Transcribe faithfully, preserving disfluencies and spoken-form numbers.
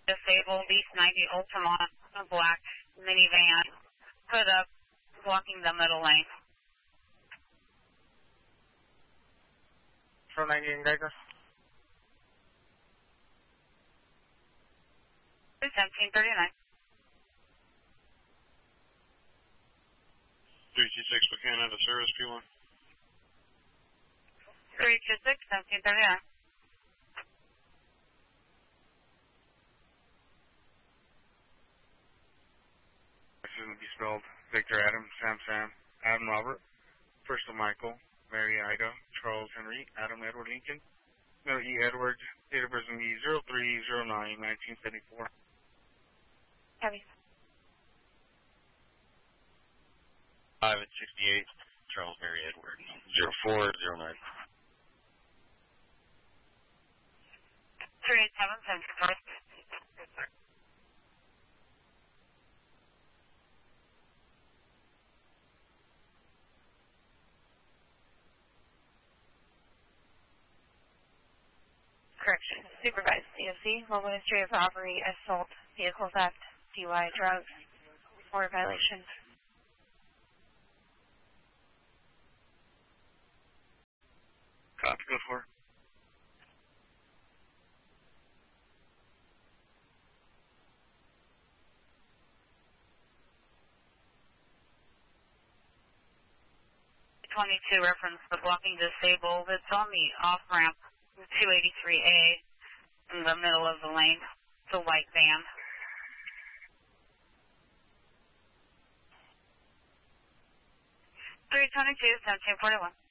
Disabled East ninety Ultramont, a black minivan, put up, blocking the middle lane. four ninety-eight Geiger. seventeen thirty-nine. three two six Buchanan to service P one. three two six, seventeen thirty-nine. This is going to be spelled Victor Adam, Sam Sam, Adam Robert, First of Michael, Mary Ida, Charles Henry, Adam Edward Lincoln, Mary E. Edward, date of birth is zero three zero nine nineteen seventy-four. Heavy. five at sixty-eight, Charles Mary Edward, zero four zero nine. three eight seven, seventy-four. Correction. Supervised C F C, Mobile History of Robbery, Assault, Vehicle Theft, D U I, Drugs, or Violations. Copy, go for it. twenty-two reference the blocking disabled. It's on the off-ramp, two eighty-three A, in the middle of the lane. It's a white van. three twenty-two, seventeen forty-one.